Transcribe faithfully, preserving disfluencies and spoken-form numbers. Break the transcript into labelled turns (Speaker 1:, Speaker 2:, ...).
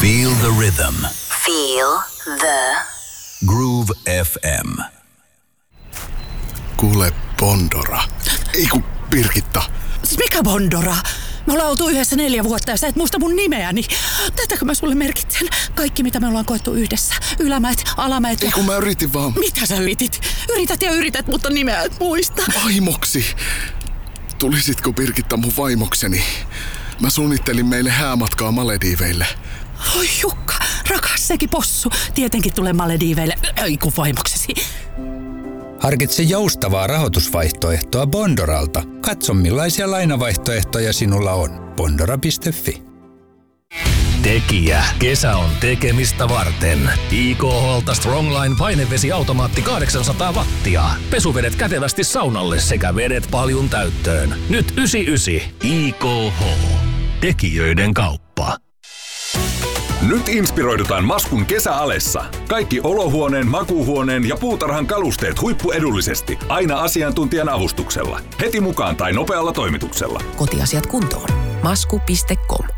Speaker 1: Feel the rhythm.
Speaker 2: Feel the
Speaker 1: Groove F M.
Speaker 3: Kuule, Bondora. Ei kun Birgitta.
Speaker 4: Mikä Bondora? Me ollaan oltu yhdessä neljä vuotta ja sä et muista mun nimeäni. Tätäkö mä sulle merkitsen? Kaikki mitä me ollaan koettu yhdessä. Ylämäet, alamäet ja...
Speaker 3: Ei kun mä yritin vaan...
Speaker 4: Mitä sä yritit? Yrität ja yrität, mutta nimeä et muista.
Speaker 3: Vaimoksi. Tulisitko Birgitta mun vaimokseni? Mä suunnittelin meille häämatkaa Malediiveille.
Speaker 4: Oi Jukka, rakas sekin possu. Tietenkin tulee Malediiveille. Ei kun vaimoksesi.
Speaker 5: Harkitse joustavaa rahoitusvaihtoehtoa Bondoralta. Katso millaisia lainavaihtoehtoja sinulla on. Bondora piste fi.
Speaker 6: Tekijä. Kesä on tekemistä varten. I K H:lta Strongline painevesiautomaatti kahdeksansataa wattia. Pesuvedet kätevästi saunalle sekä vedet paljon täyttöön. Nyt yhdeksänkymmentäyhdeksän. I K H. Tekijöiden kauppa.
Speaker 7: Nyt inspiroidutaan Maskun kesäalessa. Kaikki olohuoneen, makuuhuoneen ja puutarhan kalusteet huippuedullisesti. Aina asiantuntijan avustuksella. Heti mukaan tai nopealla toimituksella.
Speaker 8: Kotiasiat kuntoon. masku piste com